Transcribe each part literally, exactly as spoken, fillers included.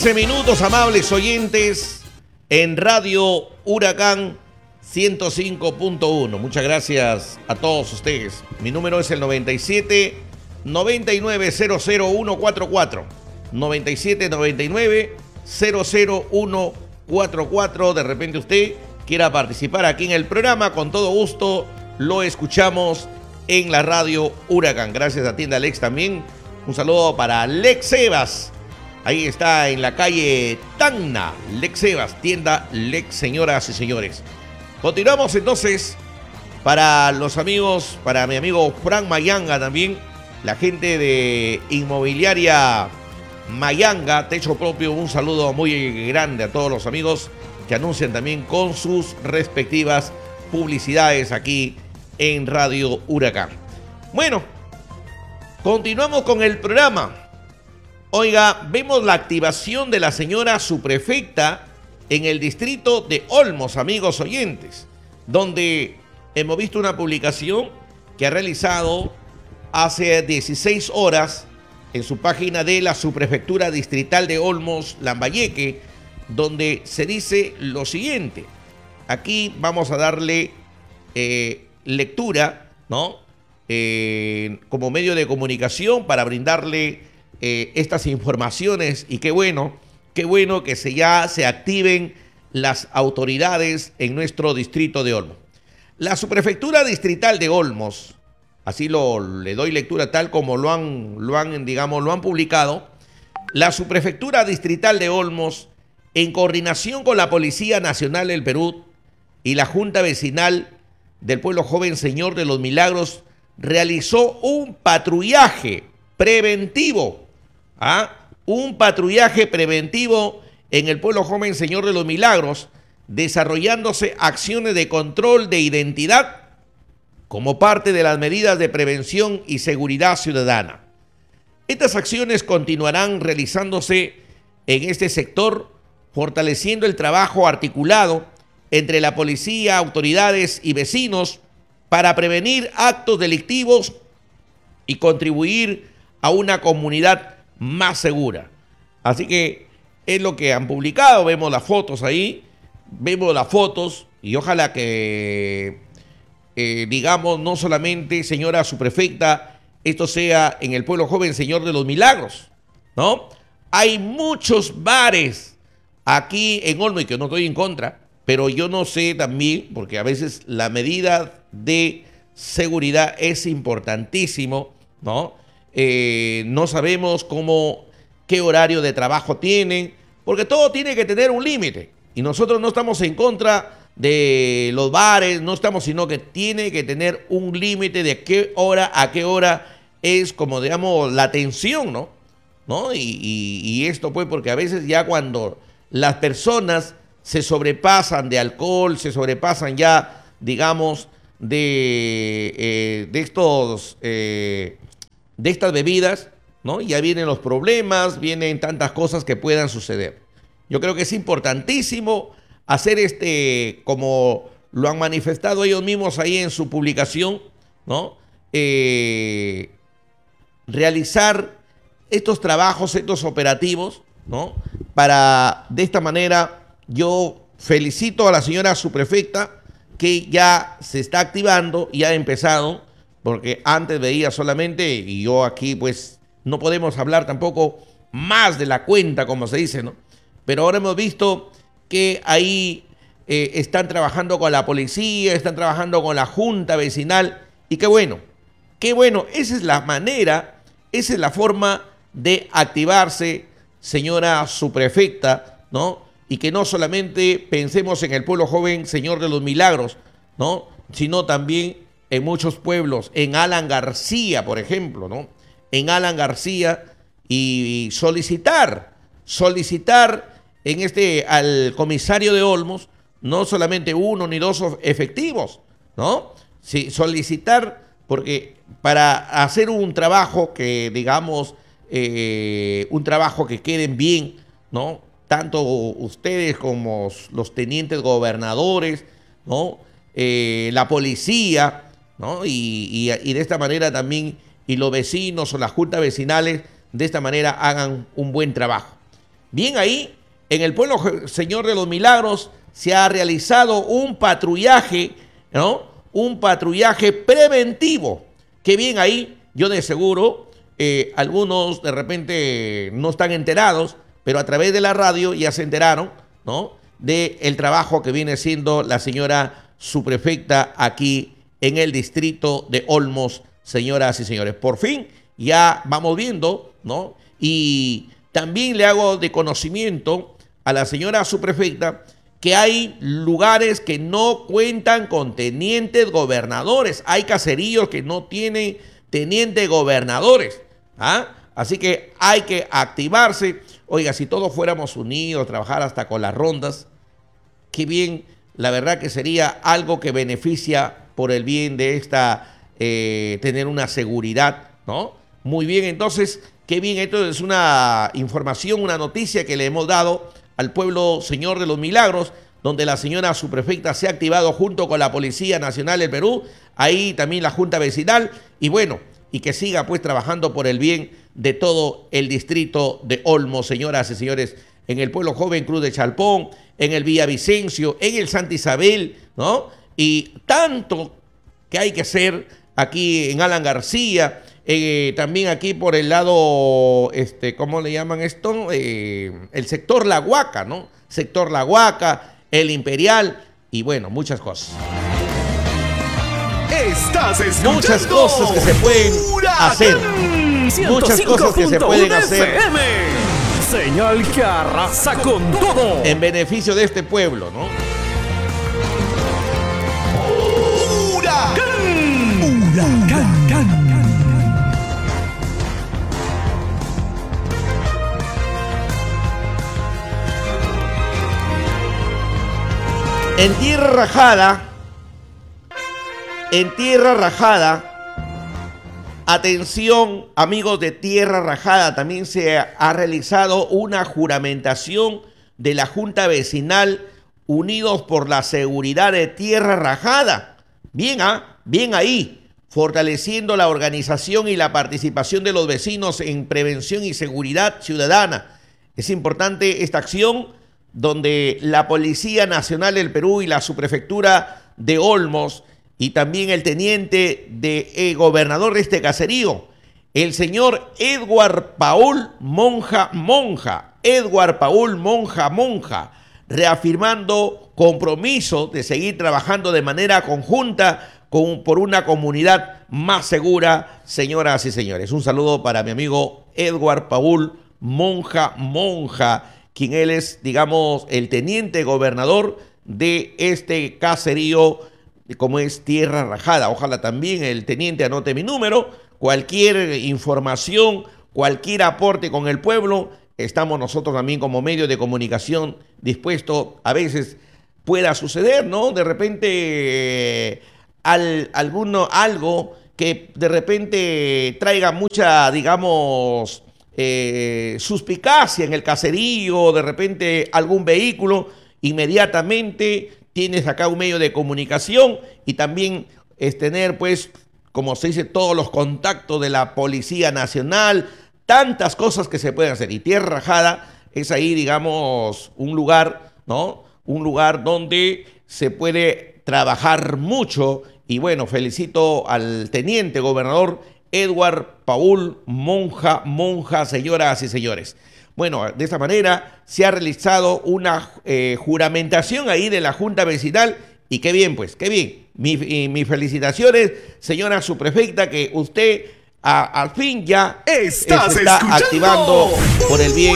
quince minutos, amables oyentes, en Radio Huracán ciento cinco punto uno. Muchas gracias a todos ustedes. Mi número es el noventa y siete, noventa y nueve, cero cero uno cuatro cuatro. noventa y siete, noventa y nueve, cero cero uno cuatro cuatro. De repente usted quiera participar aquí en el programa, con todo gusto lo escuchamos en la Radio Huracán. Gracias a Tienda Lex también. Un saludo para Lex Sebas. Ahí está en la calle Tacna, Lex Sebas, tienda Lex, señoras y señores. Continuamos entonces para los amigos, para mi amigo Frank Mayanga también, la gente de Inmobiliaria Mayanga, techo propio. Un saludo muy grande a todos los amigos que anuncian también con sus respectivas publicidades aquí en Radio Huracán. Bueno, continuamos con el programa. Oiga, vemos la activación de la señora subprefecta en el distrito de Olmos, amigos oyentes, donde hemos visto una publicación que ha realizado hace dieciséis horas en su página de la subprefectura distrital de Olmos, Lambayeque, donde se dice lo siguiente. Aquí vamos a darle eh, lectura, ¿no? Eh, como medio de comunicación para brindarle Eh, estas informaciones, y qué bueno, qué bueno que se ya se activen las autoridades en nuestro distrito de Olmos. La subprefectura distrital de Olmos, así lo le doy lectura tal como lo han, lo han, digamos, lo han publicado. La subprefectura distrital de Olmos, en coordinación con la Policía Nacional del Perú y la Junta Vecinal del Pueblo Joven Señor de los Milagros, realizó un patrullaje preventivo. ¿Ah? Un patrullaje preventivo en el Pueblo Joven Señor de los Milagros, desarrollándose acciones de control de identidad como parte de las medidas de prevención y seguridad ciudadana. Estas acciones continuarán realizándose en este sector, fortaleciendo el trabajo articulado entre la policía, autoridades y vecinos para prevenir actos delictivos y contribuir a una comunidad más segura. Así que es lo que han publicado. Vemos las fotos ahí, vemos las fotos, y ojalá que, eh, digamos, no solamente, señora subprefecta, esto sea en el Pueblo Joven Señor de los Milagros, ¿no? Hay muchos bares aquí en Olmos, y que no estoy en contra, pero yo no sé también, porque a veces la medida de seguridad es importantísimo, ¿no? Eh, no sabemos cómo, qué horario de trabajo tienen, porque todo tiene que tener un límite, y nosotros no estamos en contra de los bares, no estamos, sino que tiene que tener un límite de qué hora a qué hora es, como digamos, la atención, ¿no? ¿No? Y, y, y esto pues porque a veces ya cuando las personas se sobrepasan de alcohol, se sobrepasan ya, digamos, de, eh, de estos... Eh, de estas bebidas, ¿no? Ya vienen los problemas, vienen tantas cosas que puedan suceder. Yo creo que es importantísimo hacer este, como lo han manifestado ellos mismos ahí en su publicación, ¿no? Eh, realizar estos trabajos, estos operativos, ¿no? Para, de esta manera, yo felicito a la señora subprefecta, que ya se está activando y ha empezado, porque antes veía solamente, y yo aquí pues no podemos hablar tampoco más de la cuenta, como se dice, ¿no? Pero ahora hemos visto que ahí eh, están trabajando con la policía, están trabajando con la junta vecinal, y qué bueno, qué bueno, esa es la manera, esa es la forma de activarse, señora subprefecta, ¿no? Y que no solamente pensemos en el Pueblo Joven Señor de los Milagros, ¿no? Sino también en muchos pueblos, en Alan García, por ejemplo, ¿no? En Alan García, y solicitar, solicitar en este, al comisario de Olmos, no solamente uno ni dos efectivos, ¿no? Sí, solicitar, porque para hacer un trabajo que, digamos, eh, un trabajo que queden bien, ¿no? Tanto ustedes como los tenientes gobernadores, ¿no? Eh, la policía, ¿no? Y, y, y de esta manera también, y los vecinos o las juntas vecinales, de esta manera hagan un buen trabajo. bien ahí, en el pueblo Señor de los Milagros se ha realizado un patrullaje, ¿no? Un patrullaje preventivo. Qué bien ahí, yo de seguro, eh, algunos de repente no están enterados, pero a través de la radio ya se enteraron, ¿no? Del trabajo que viene siendo la señora subprefecta aquí en el distrito de Olmos, señoras y señores. Por fin ya vamos viendo, ¿no? Y también le hago de conocimiento a la señora subprefecta que hay lugares que no cuentan con tenientes gobernadores. Hay caseríos que no tienen tenientes gobernadores. ¿Ah? Así que hay que activarse. Oiga, si todos fuéramos unidos, trabajar hasta con las rondas, qué bien, la verdad que sería algo que beneficia por el bien de esta, eh, tener una seguridad, ¿no? Muy bien, entonces, qué bien, esto es una información, una noticia que le hemos dado al pueblo Señor de los Milagros, donde la señora subprefecta se ha activado junto con la Policía Nacional del Perú, ahí también la Junta Vecinal, y bueno, y que siga pues trabajando por el bien de todo el distrito de Olmos, señoras y señores, en el pueblo joven Cruz de Chalpón, en el Villavicencio, en el Santa Isabel, ¿no? Y tanto que hay que hacer aquí en Alan García, eh, también aquí por el lado, este, ¿cómo le llaman esto? Eh, el sector La Huaca, ¿no? Sector La Huaca, el Imperial, y bueno, muchas cosas. Estás escuchando muchas cosas que se pueden hacer. Muchas cosas que se pueden hacer. F M. Señal que arrasa con todo. En beneficio de este pueblo, ¿no? Huracán. Huracán. En Tierra Rajada, en Tierra Rajada, atención amigos de Tierra Rajada, también se ha realizado una juramentación de la Junta Vecinal Unidos por la Seguridad de Tierra Rajada. Bien, ¿ah? Bien ahí, fortaleciendo la organización y la participación de los vecinos en prevención y seguridad ciudadana. Es importante esta acción donde la Policía Nacional del Perú y la Subprefectura de Olmos y también el teniente de eh, gobernador de este caserío, el señor Edward Paul Monja Monja, Edward Paul Monja Monja, reafirmando compromiso de seguir trabajando de manera conjunta con, por una comunidad más segura, señoras y señores. Un saludo para mi amigo Edward Paul Monja Monja, quien él es, digamos, el teniente gobernador de este caserío, como es Tierra Rajada. Ojalá también el teniente anote mi número. Cualquier información, cualquier aporte con el pueblo, estamos nosotros también como medio de comunicación dispuesto. A veces pueda suceder, ¿no? De repente eh, al, alguno, algo que de repente traiga mucha, digamos, eh, suspicacia en el caserío, de repente algún vehículo, inmediatamente tienes acá un medio de comunicación y también es tener, pues, como se dice, todos los contactos de la Policía Nacional, tantas cosas que se pueden hacer. Y Tierra Rajada es ahí, digamos, un lugar, ¿no? Un lugar donde se puede trabajar mucho. Y bueno, felicito al teniente gobernador Edward Paul Monja Monja, señoras y señores. Bueno, de esta manera se ha realizado una eh, juramentación ahí de la Junta Vecinal y qué bien, pues, qué bien. Mi, y, mis felicitaciones, señora subprefecta, que usted a, al fin ya Estás se está activando por el bien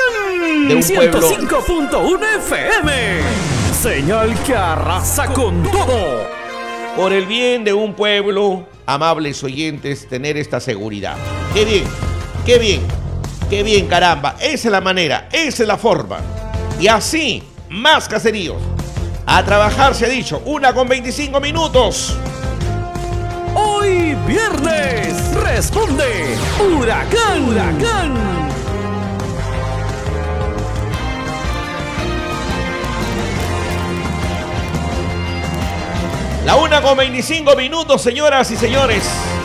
de un pueblo. ciento cinco punto uno F M, señal que arrasa con todo. Por el bien de un pueblo, amables oyentes, tener esta seguridad. Qué bien, qué bien. Qué bien, caramba, esa es la manera, esa es la forma. Y así, más caseríos. A trabajar, se ha dicho, una con veinticinco minutos. Hoy viernes, responde Huracán. Huracán. La una con veinticinco minutos, señoras y señores.